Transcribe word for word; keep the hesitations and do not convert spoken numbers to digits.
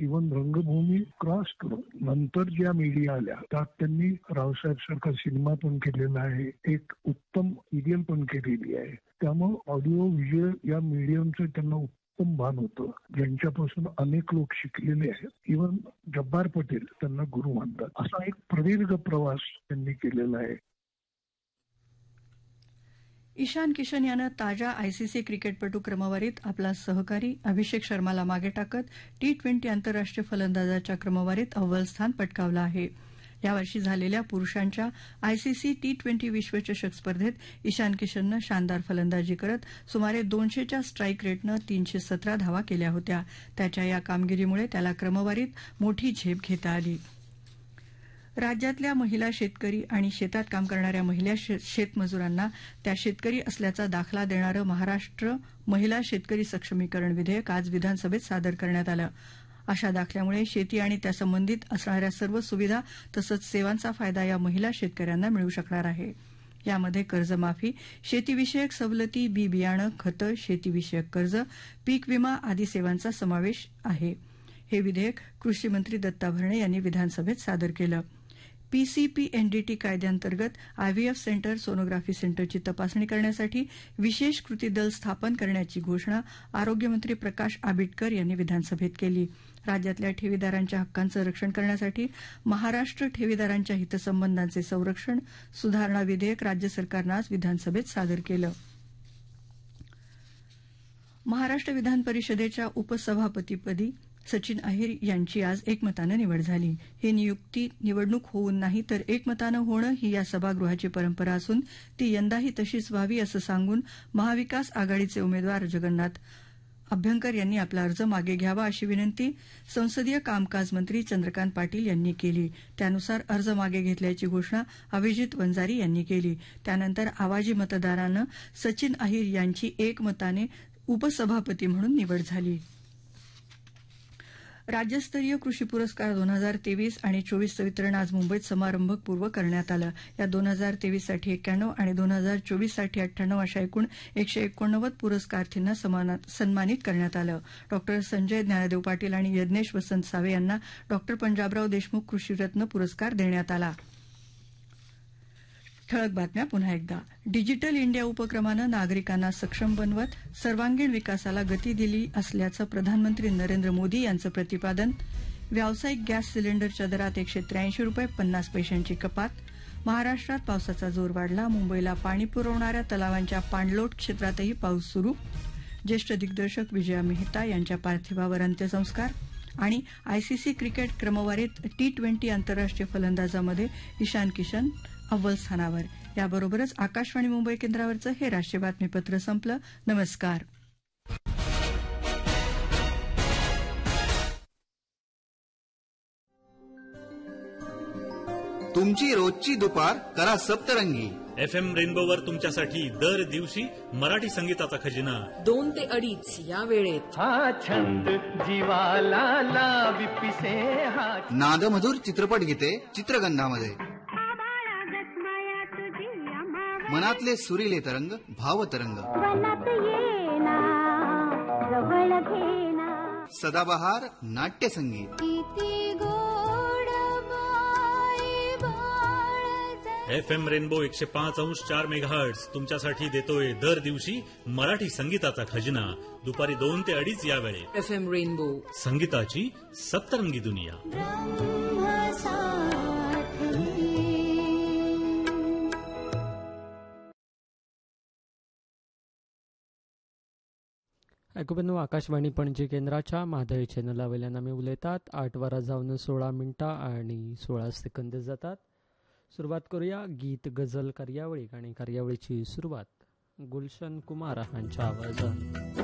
Even रंगभूमी cross करून नंतर ज्या मीडिया आल्या त्यात त्यांनी रावसाहेब सारखा सिनेमा पण केलेला आहे, एक उत्तम सिरियल पण केलेली आहे. त्यामुळे ऑडिओ व्हिज्युअल या मीडियमचं त्यांना उत्तम भान होतं, ज्यांच्यापासून अनेक लोक शिकलेले आहेत. इव्हन जब्बार पटेल त्यांना गुरु मानतात. असा एक प्रदीर्घ प्रवास त्यांनी केलेला आहे. ईशान किशन यानं ताज्या आयसीसी क्रिकेटपटू क्रमवारीत आपला सहकारी अभिषेक शर्माला मागे टाकत टी ट्वेंटी आंतरराष्ट्रीय फलंदाजाच्या क्रमवारीत अव्वल स्थान पटकावलं आहे. यावर्षी झालेल्या पुरुषांच्या आयसीसी टी ट्वेंटी विश्वचषक स्पर्धेत ईशान किशननं शानदार फलंदाजी करत सुमारे दोनशेच्या स्ट्राईक रेटनं तीनशे सतरा धावा केल्या होत्या. त्याच्या या कामगिरीमुळे त्याला क्रमवारीत मोठी झेप घेता आली. राज्यातल्या महिला शेतकरी आणि शेतात काम करणाऱ्या महिला शेतमजुरांना त्या शेतकरी असल्याचा दाखला देणारं महाराष्ट्र महिला शेतकरी सक्षमीकरण विधेयक आज विधानसभेत सादर करण्यात आलं. अशा दाखल्यामुळे शेती आणि त्यासंबंधित असणाऱ्या सर्व सुविधा तसंच सेवांचा फायदा या महिला शेतकऱ्यांना मिळू शकणार आहे. यामध्ये कर्जमाफी, शेतीविषयक सवलती, बी बियाणं, खतं, शेतीविषयक कर्ज, पीक विमा आदी सेवांचा समावेश आहे. हे विधेयक कृषी मंत्री दत्ता भरणे यांनी विधानसभेत सादर केलं. पीसीपीएनडीटी कायद्याअंतर्गत आयव्हीएफ सेंटर, सोनोग्राफी सेंटरची तपासणी करण्यासाठी विशेष कृती दल स्थापन करण्याची घोषणा आरोग्यमंत्री प्रकाश आंबेडकर यांनी विधानसभेत केली. राज्यातल्या ठेवीदारांच्या हक्कांचं रक्षण करण्यासाठी महाराष्ट्र ठेवीदारांच्या हितसंबंधांचे संरक्षण सुधारणा विधेयक राज्य सरकारनं आज विधानसभेत सादर केलं. महाराष्ट्र विधान परिषदेच्या उपसभापतीपदी सचिन अहिर यांची आज एकमतानं निवड झाली. ही नियुक्ती निवडणूक होऊन नाही तर एकमतानं होणं ही या सभागृहाची परंपरा असून ती यंदाही तशीच व्हावी असं सांगून महाविकास आघाडीचे उमेदवार जगन्नाथ अभ्यंकर यांनी आपला अर्ज मागे घ्यावा अशी विनंती संसदीय कामकाज मंत्री चंद्रकांत पाटील यांनी केली. त्यानुसार अर्ज मागे घेतल्याची घोषणा अभिजित वंजारी यांनी केली. त्यानंतर आवाजी मतदारानं सचिन अहिर यांची एकमताने उपसभापती म्हणून निवड झाली. राज्यस्तरीय कृषी पुरस्कार दोन हजार तेवीस आणि चोवीसचं वितरण आज मुंबईत समारंभपूर्वक करण्यात आलं. या दोन हजार तेवीस साठी एक्क्याण्णव आणि दोन हजार चोवीस साठी अठ्ठ्याण्णव अशा एकूण एकशे एकोणनव्वद पुरस्कारार्थींना सन्मानित करण्यात आलं. डॉ संजय ज्ञानदेव पाटील आणि यज्ञेश वसंत सावे यांना डॉ पंजाबराव देशमुख कृषीरत्न पुरस्कार देण्यात आला. ठळक बातम्या पुन्हा एकदा. डिजिटल इंडिया उपक्रमानं नागरिकांना सक्षम बनवत सर्वांगीण विकासाला गती दिली असल्याचं प्रधानमंत्री नरेंद्र मोदी यांचं प्रतिपादन. व्यावसायिक गॅस सिलेंडरच्या दरात एकशे त्र्याऐंशी रुपये पन्नास पैशांची कपात. महाराष्ट्रात पावसाचा जोर वाढला. मुंबईला पाणी पुरवणाऱ्या तलावांच्या पाणलोट क्षेत्रातही पाऊस सुरू. ज्येष्ठ दिग्दर्शक विजया मेहता यांच्या पार्थिवावर अंत्यसंस्कार. आणि आयसीसी क्रिकेट क्रमवारीत टी ट्वेंटी आंतरराष्ट्रीय फलंदाजामध्ये ईशान किशन अव्वल स्थानावर. याबरोबरच आकाशवाणी मुंबई केंद्रावरचं हे राष्ट्रीय बातमीपत्र संपलं. नमस्कार. तुमची रोजची दुपार करा सप्तरंगी. एफ एम रेनबोवर तुमच्यासाठी दर दिवशी मराठी संगीताचा खजिना दोन ते अडीच या वेळेत. हा छंद जीवाला लावी पिसे हा. नादमधुर चित्रपट गीते चित्रगंधामध्ये. मनातले सुरीले तरंग भावतरंग. सदाबहार नाट्यसंगीत. एफ एम रेनबो एकशे पाच अंश चार मेगाहर्ट्ज तुमच्यासाठी देतोय दर दिवशी मराठी संगीताचा खजिना दुपारी दोन ते अडीच या वेळेत. एफ एम रेनबो संगीताची सप्तरंगी दुनिया. ऐकूबंधू आकाशवाणी पणजी केंद्राच्या माधवी चॅनला वेल्यान आमी उलयतात. आठ वरां जावन सोळा मिनटां आणि सोळा सेकंद जातात. सुरवात करूया गीत गझल कार्यावळीक आणि कार्यावळीची सुरवात गुलशन कुमार हांच्या आवाजात.